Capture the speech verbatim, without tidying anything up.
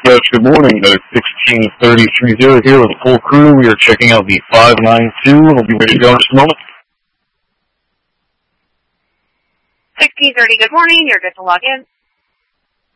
Dispatch, good morning. That is sixteen thirty-three zero here with a full crew. We are checking out the five nine two and we'll be ready to go in just a moment. sixteen thirty, good morning. You're good to log in.